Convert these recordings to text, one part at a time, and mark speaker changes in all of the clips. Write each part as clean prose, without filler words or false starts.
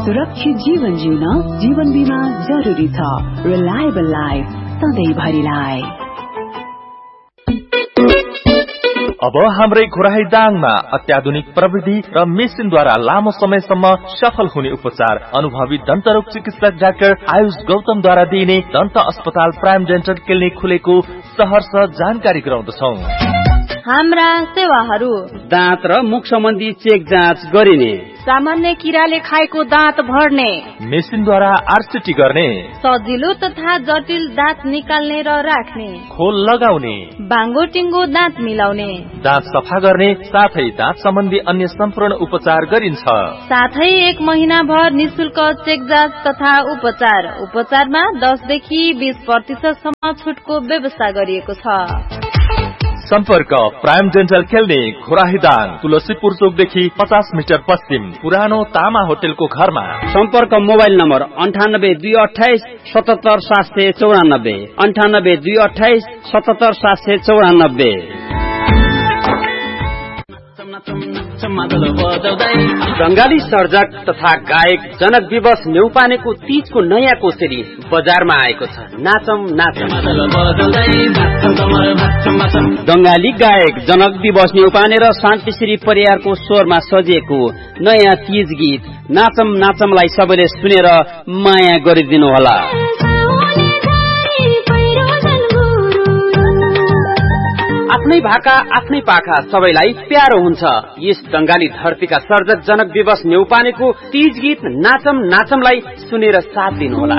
Speaker 1: सुरक्षित जीवन जिउन जीवन बीमा जरुरी छ। Reliable life सधैँभरिलाई।
Speaker 2: अब हाम्रै घोराही दाङमा अत्याधुनिक प्रविधि र मेसिनद्वारा लामो समयसम्म सफल हुने उपचार अनुभवी दन्तरोग चिकित्सक डाक्टर आयुष गौतमद्वारा दिइने दन्त अस्पताल प्राइम डेन्टल क्लिनिक खुलेको सहर्ष जानकारी गराउँदछौ।
Speaker 3: हाम्रा सेवाहरू:
Speaker 4: दाँत र मुख सम्बन्धी चेक जाँच गरिने,
Speaker 3: सामान्य किराले खाएको दाँत भर्ने,
Speaker 2: मेसिनद्वारा आरसिटी गर्ने,
Speaker 3: सजिलो तथा जटिल दाँत निकाल्ने र राख्ने,
Speaker 2: खोल लगाउने,
Speaker 3: बाङ्गो टिङ्गो दाँत मिलाउने,
Speaker 2: दाँत सफा गर्ने साथै दाँत सम्बन्धी अन्य सम्पूर्ण उपचार गरिन्छ।
Speaker 3: साथै 1 महिनाभर निशुल्क चेक जाँच तथा उपचारमा 10 देखि 20% सम्म छुटको व्यवस्था गरिएको छ।
Speaker 2: सम्पर्क prime dental clinic घोराहीदाङ, Tulsipur चोकदेखि 50 metre पश्चिम, पुरानो तामा होटेलको घरमा।
Speaker 4: सम्पर्क मोबाइल नम्बर 98 228 77 794 98 228 77 794। बंगाली सर्जक तथा गायक जनक विवश न्यौपानेको तीजको नयाँ कोसेली बजारमा आएको छ। नाचम नाचम। बंगाली गायक जनक विवश न्यौपाने र शान्तिश्री परियारको स्वरमा सजिएको नयाँ तीज गीत नाचम नाचमलाई सबैले सुनेर माया गरिदिनु होला। आफ्नै भाका आफ्नै पाखा सबैलाई प्यारो हुन्छ। यस बंगाली धरतीका सर्जक जनक विवश न्यौपानेको तीज गीत नाचम नाचमलाई सुनेर साथ दिनुहोला।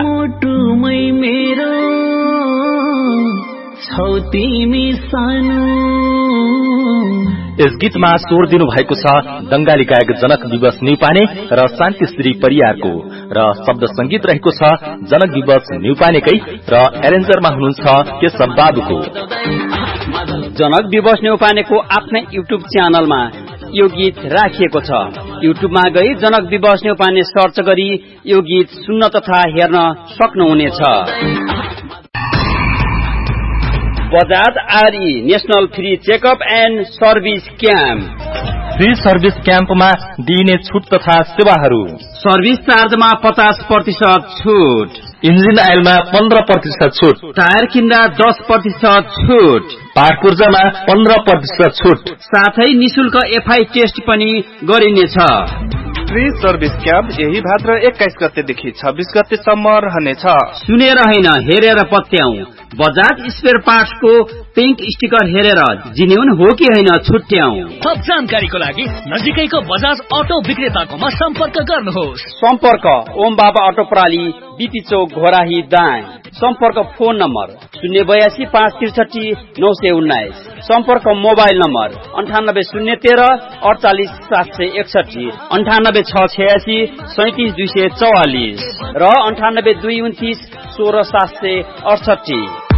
Speaker 2: यस गीतमा स्वर दिनु भएको छ बंगाली गायक जनक विवश न्यौपाने र शान्तिश्री परियारको र शब्द संगीत रहेको छ जनक विवश न्यौपानेकै र एरेन्जरमा हुनुहुन्छ केशव बाबुको।
Speaker 4: जनक विवश न्यौपानेको आफ्नै युट्युब च्यानलमा यो गीत राखिएको छ। युट्युबमा गई जनक विवश न्यौपाने सर्च गरी यो गीत सुन्न तथा हेर्न सक्नुहुनेछ। बजाज आरई national free checkup and service camp.
Speaker 2: Free service क्याम्पमा दिइने छुट तथा सेवाहरू:
Speaker 4: सर्भिस चार्जमा 50% छुट,
Speaker 2: इन्जिन आइलमा 15% छुट,
Speaker 4: टायर किन्दा 10% छुट,
Speaker 2: पार्ट पूर्जामा 15% छुट,
Speaker 4: साथै निशुल्क एफआई टेस्ट पनि गरिनेछ।
Speaker 5: फ्री सर्भिस क्याम्प यही भाद्र 21 गतेदेखि 26 गतेसम्म रहनेछ।
Speaker 4: सुनेर हैन हेरेर पत्याउ। बजाज स्पेयर पार्ट्सको पिंक स्टिकर हेरेर जिन्युन हो कि हैन छुट्याउ।
Speaker 6: थप जानकारीको लागि नजिकैको बजाज अटो विक्रेताकोमा सम्पर्क गर्नुहोस्।
Speaker 4: सम्पर्क ओम बाबा अटो प्रणाली बीपी चौक घोराही दाङ। सम्पर्क फोन नम्बर 082 563 919। सम्पर्क मोबाइल नम्बर 98 013 48 761 98 686 37 244 र 98 229 16 768।